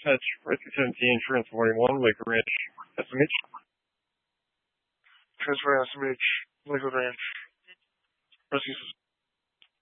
Dispatch, Rescue 17, Transfer 41, Lakewood Ranch, SMH. Transfer SMH, Lakewood Ranch. Rescue